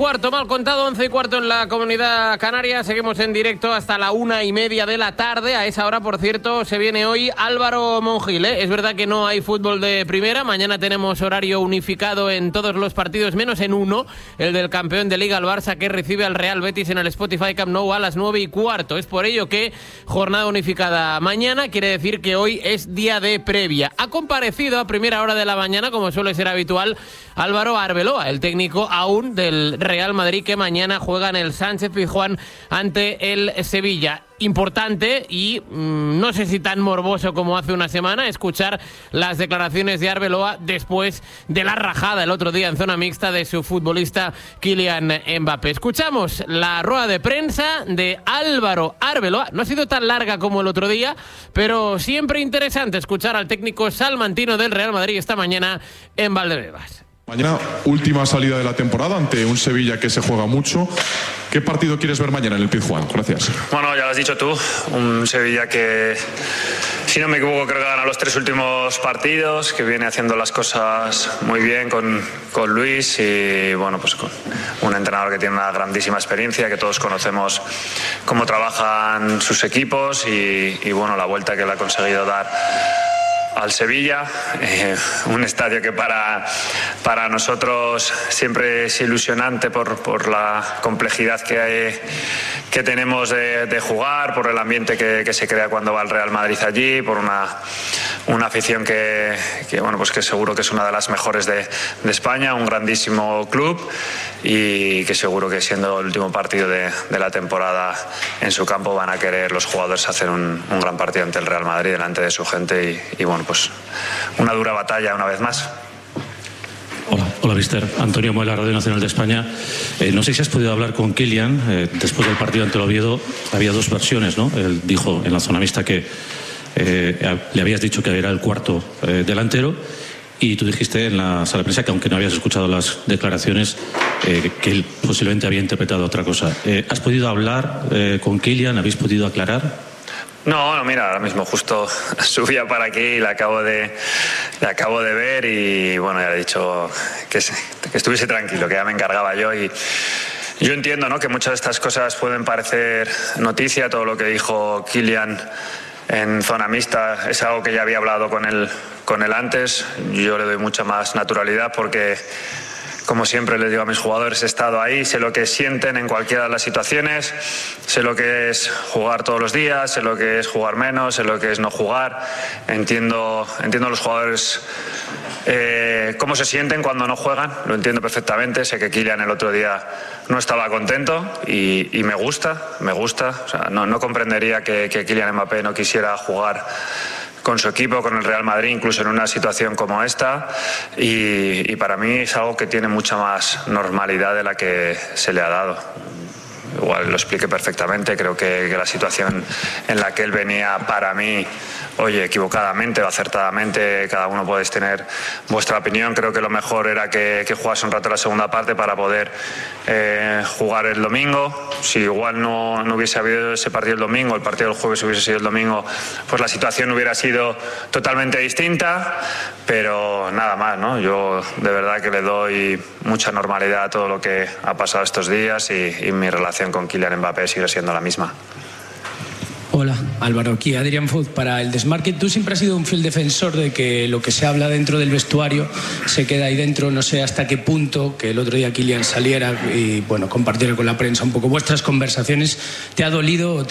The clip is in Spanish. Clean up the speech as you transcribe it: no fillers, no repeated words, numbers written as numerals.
11:15, mal contado, 11:15 en la Comunidad Canaria. Seguimos en directo hasta la 1:30 de la tarde. A esa hora, por cierto, se viene hoy Álvaro Monjil, ¿eh? Es verdad que no hay fútbol de primera. Mañana tenemos horario unificado en todos los partidos, menos en uno, el del campeón de Liga, el Barça, que recibe al Real Betis en el Spotify Camp Nou a las 9:15. Es por ello que jornada unificada mañana, quiere decir que hoy es día de previa. Ha comparecido a primera hora de la mañana, como suele ser habitual, Álvaro Arbeloa, el técnico aún del Real Madrid, que mañana juega en el Sánchez-Pizjuán ante el Sevilla. Importante y no sé si tan morboso como hace una semana escuchar las declaraciones de Arbeloa después de la rajada el otro día en zona mixta de su futbolista Kylian Mbappé. Escuchamos la rueda de prensa de Álvaro Arbeloa. No ha sido tan larga como el otro día, pero siempre interesante escuchar al técnico salmantino del Real Madrid esta mañana en Valdebebas. Mañana, última salida de la temporada ante un Sevilla que se juega mucho. ¿Qué partido quieres ver mañana en el Pizjuán? Gracias. Bueno, ya lo has dicho tú, un Sevilla que, si no me equivoco, creo que gana los 3 últimos partidos, que viene haciendo las cosas muy bien con Luis y bueno, pues con un entrenador que tiene una grandísima experiencia, que todos conocemos cómo trabajan sus equipos y bueno, la vuelta que le ha conseguido dar al Sevilla, un estadio que para nosotros siempre es ilusionante por la complejidad que tenemos de jugar, por el ambiente que se crea cuando va el Real Madrid allí, por una afición que bueno, pues que seguro que es una de las mejores de España, un grandísimo club y que seguro que siendo el último partido de la temporada en su campo van a querer los jugadores hacer un gran partido ante el Real Madrid delante de su gente y bueno, pues una dura batalla una vez más. Hola, mister. Antonio Muela, Radio Nacional de España. No sé si has podido hablar con Kylian. Después del partido ante el Oviedo había 2 versiones, ¿no? Él dijo en la zona mixta que le habías dicho que era el cuarto delantero y tú dijiste en la sala de prensa que aunque no habías escuchado las declaraciones que él posiblemente había interpretado otra cosa. ¿Has podido hablar con Kylian? ¿Habéis podido aclarar? No, mira, ahora mismo justo subía para aquí y le acabo de ver y bueno, ya le he dicho que estuviese tranquilo, que ya me encargaba yo y yo entiendo, ¿no?, que muchas de estas cosas pueden parecer noticia. Todo lo que dijo Kylian en zona mixta es algo que ya había hablado con él antes. Yo le doy mucha más naturalidad porque, como siempre les digo a mis jugadores, he estado ahí, sé lo que sienten en cualquiera de las situaciones, sé lo que es jugar todos los días, sé lo que es jugar menos, sé lo que es no jugar, entiendo a los jugadores cómo se sienten cuando no juegan, lo entiendo perfectamente. Sé que Kylian el otro día no estaba contento y me gusta, o sea, no comprendería que Kylian Mbappé no quisiera jugar con su equipo, con el Real Madrid, incluso en una situación como esta y para mí es algo que tiene mucha más normalidad de la que se le ha dado. Igual lo expliqué perfectamente, creo que la situación en la que él venía, para mí, oye, equivocadamente o acertadamente, cada uno podéis tener vuestra opinión. Creo que lo mejor era que jugase un rato la segunda parte para poder jugar el domingo. Si igual no hubiese habido ese partido el domingo, el partido del jueves hubiese sido el domingo, pues la situación hubiera sido totalmente distinta, pero nada más, ¿no? Yo de verdad que le doy mucha normalidad a todo lo que ha pasado estos días y mi relación con Kylian Mbappé sigue siendo la misma. Hola, Álvaro, aquí Adrián Foz para el Desmarket. Tú siempre has sido un fiel defensor de que lo que se habla dentro del vestuario se queda ahí dentro. No sé hasta qué punto que el otro día Kylian saliera y bueno, compartiera con la prensa un poco vuestras conversaciones. ¿Te ha dolido o